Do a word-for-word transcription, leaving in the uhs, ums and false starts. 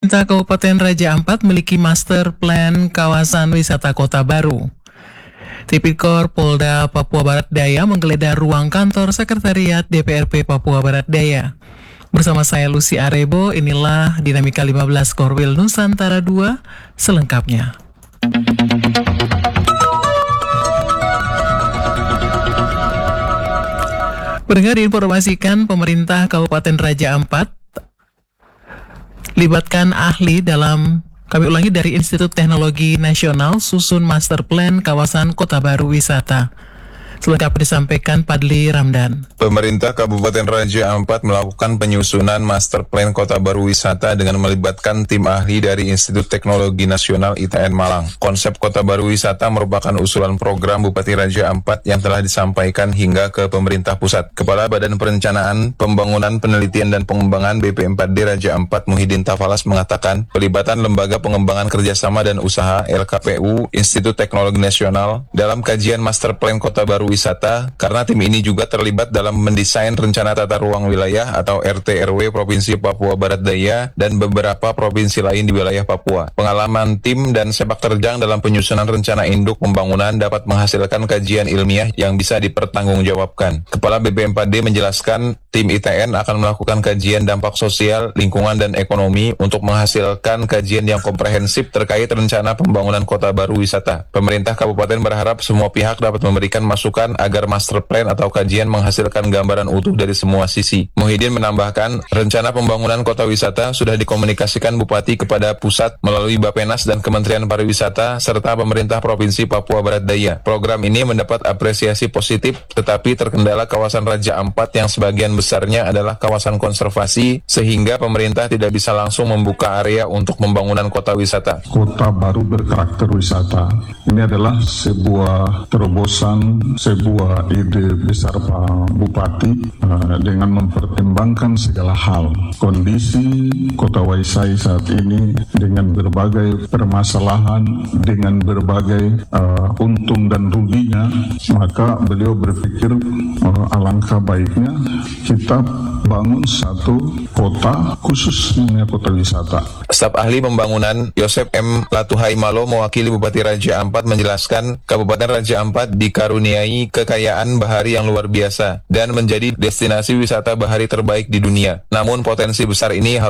Pemerintah Kabupaten Raja Ampat memiliki master plan kawasan wisata kota baru. Tipikor Polda Papua Barat Daya menggeledah ruang kantor Sekretariat D P R P Papua Barat Daya. Bersama saya Lucy Arebo, inilah Dinamika lima belas Korwil Nusantara dua selengkapnya. Pendengar, diinformasikan pemerintah Kabupaten Raja Ampat libatkan ahli dalam, kami ulangi, dari Institut Teknologi Nasional susun master plan kawasan kota baru wisata. Selengkap disampaikan Padli Ramdan. Pemerintah Kabupaten Raja Ampat melakukan penyusunan master plan kota baru wisata dengan melibatkan tim ahli dari Institut Teknologi Nasional I T N Malang. Konsep kota baru wisata merupakan usulan program Bupati Raja Ampat yang telah disampaikan hingga ke pemerintah pusat. Kepala Badan Perencanaan, Pembangunan, Penelitian dan Pengembangan B P empat D Raja Ampat Muhyiddin Tafalas mengatakan pelibatan Lembaga Pengembangan Kerjasama dan Usaha L K P U Institut Teknologi Nasional dalam kajian master plan kota baru wisata karena tim ini juga terlibat dalam mendesain rencana tata ruang wilayah atau R T R W Provinsi Papua Barat Daya dan beberapa provinsi lain di wilayah Papua. Pengalaman tim dan sepak terjang dalam penyusunan rencana induk pembangunan dapat menghasilkan kajian ilmiah yang bisa dipertanggungjawabkan. Kepala B P empat D menjelaskan tim I T N akan melakukan kajian dampak sosial, lingkungan, dan ekonomi untuk menghasilkan kajian yang komprehensif terkait rencana pembangunan kota baru wisata. Pemerintah Kabupaten berharap semua pihak dapat memberikan masukan agar master plan atau kajian menghasilkan gambaran utuh dari semua sisi. Muhyiddin menambahkan, rencana pembangunan kota wisata sudah dikomunikasikan Bupati kepada pusat melalui Bapenas dan Kementerian Pariwisata serta pemerintah Provinsi Papua Barat Daya. Program ini mendapat apresiasi positif, tetapi terkendala kawasan Raja Ampat yang sebagian besarnya adalah kawasan konservasi, sehingga pemerintah tidak bisa langsung membuka area untuk pembangunan kota wisata. Kota baru berkarakter wisata. Ini adalah sebuah terobosan, sebuah ide besar Pak Bupati uh, dengan mempertimbangkan segala hal. Kondisi Kota Waisai saat ini dengan berbagai permasalahan, dengan berbagai uh, untung dan ruginya, maka beliau berpikir uh, alangkah baiknya kita bangun satu kota khusus namanya kota wisata. Staf ahli pembangunan Yosep M. Latuhai Malo mewakili Bupati Raja Ampat menjelaskan Kabupaten Raja Ampat dikaruniai kekayaan bahari yang luar biasa dan menjadi destinasi wisata bahari terbaik di dunia. Namun potensi besar ini harus